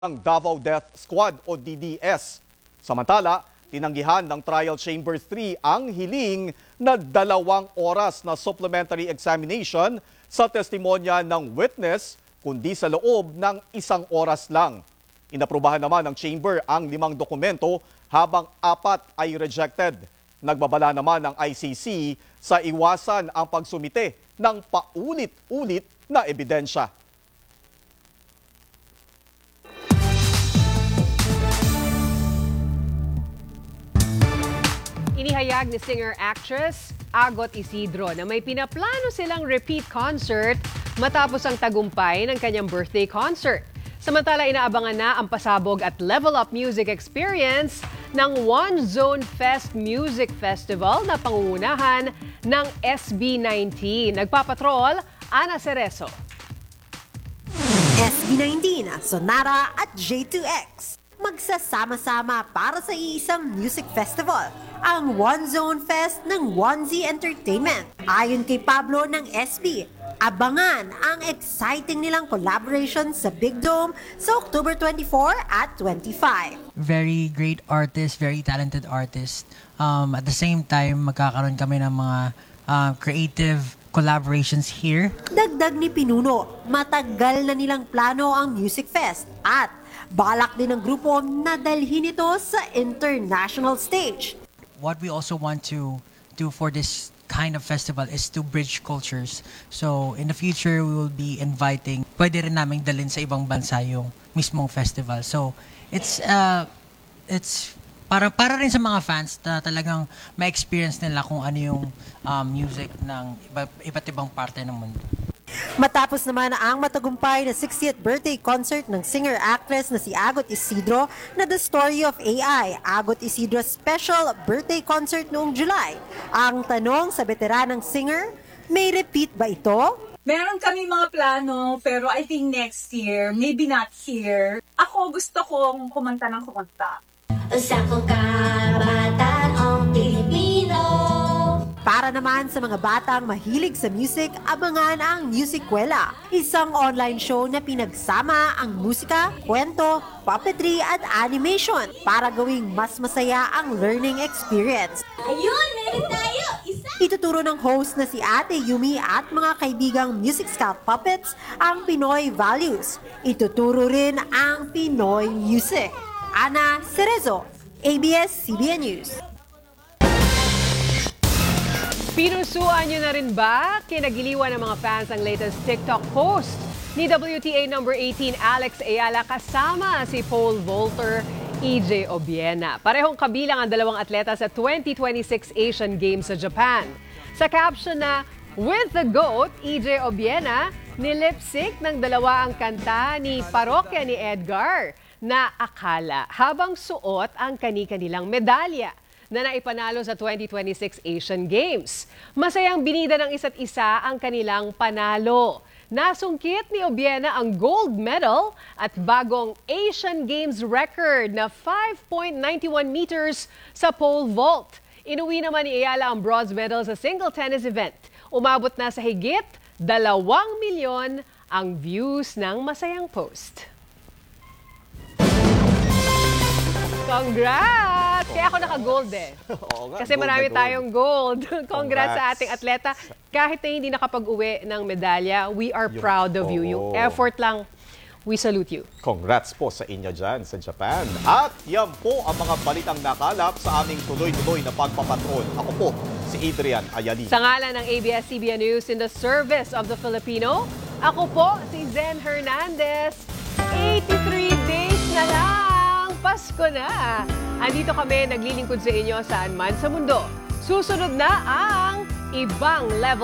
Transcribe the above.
ng Davao Death Squad o DDS. Samantala, tinanggihan ng Trial Chamber 3 ang hiling na 2 oras na supplementary examination sa testimonya ng witness kundi sa loob ng 1 oras lang. Inaprubahan naman ng Chamber ang 5 dokumento habang 4 ay rejected. Nagbabala naman ng ICC sa iwasan ang pagsumite ng paulit-ulit na ebidensya. Inihayag ni singer-actress Agot Isidro na may pinaplano silang repeat concert matapos ang tagumpay ng kanyang birthday concert. Samantala, inaabangan na ang pasabog at level up music experience ng One Zone Fest Music Festival na pangungunahan ng SB19. Nagpapatrol, Ana Cerezo. SB19, Sonara at J2X. Magsasama-sama para sa iisang music festival, ang One Zone Fest ng 1Z Entertainment. Ayon kay Pablo ng SB, abangan ang exciting nilang collaboration sa Big Dome sa October 24 at 25. Very great artist, very talented artist. At the same time, magkakaroon kami ng mga creative collaborations here. Dagdag ni Pinuno, matagal na nilang plano ang Music Fest at balak din ng grupo na dalhin ito sa international stage. What we also want to do for this kind of festival is to bridge cultures. So in the future, we will be inviting, pwede rin naming dalhin sa ibang bansa yung mismong festival. So it's para rin sa mga fans na talagang ma-experience nila kung ano yung music ng iba't ibang parte ng mundo. Matapos naman ang matagumpay na 60th birthday concert ng singer-actress na si Agot Isidro na The Story of AI, Agot Isidro Special Birthday Concert noong July. Ang tanong sa veteranang singer, may repeat ba ito? Meron kami mga plano, pero I think next year, maybe not here. Ako gusto kong kumanta ng kumanta. Sa kabataang Pilipino. Para naman sa mga batang mahilig sa music, abangan ang Musikwela, isang online show na pinagsama ang musika, kwento, puppetry at animation para gawing mas masaya ang learning experience. Ayun, meron tayo! Isa! Ituturo ng host na si Ate Yumi at mga kaibigang Music Scout puppets ang Pinoy values. Ituturo rin ang Pinoy music. Ana Cerezo, ABS-CBN News. Pinusuan nyo na rin ba? Kinagiliwan ng mga fans ang latest TikTok post ni WTA number 18 Alex Ayala kasama si pole vaulter EJ Obiena. Parehong kabilang ang dalawang atleta sa 2026 Asian Games sa Japan. Sa caption na, "With the GOAT, EJ Obiena," nilipsync ng dalawa ang kanta ni Parokya ni Edgar na Akala habang suot ang kani-kanilang medalya na naipanalo sa 2026 Asian Games. Masayang binida ng isa't isa ang kanilang panalo. Nasungkit ni Obiena ang gold medal at bagong Asian Games record na 5.91 meters sa pole vault. Inuwi naman ni Ayala ang bronze medal sa single tennis event. Umabot na sa higit 2 milyon ang views ng masayang post. Congrats! Kaya ako naka-gold eh. Kasi marami tayong gold. Congrats sa ating atleta. Kahit na hindi nakapag-uwi ng medalya, we are proud of you. Yung effort lang, we salute you. Congrats po sa inyo dyan sa Japan. At yan po ang mga balitang nakalap sa aming tuloy-tuloy na pagpapatrol. Ako po, si Adrian Ayali. Sa ngalan ng ABS-CBN News in the service of the Filipino, ako po si Zen Hernandez. 83 days na lang. Pasko na! Andito kami naglilingkod sa inyo saan man sa mundo. Susunod na ang ibang level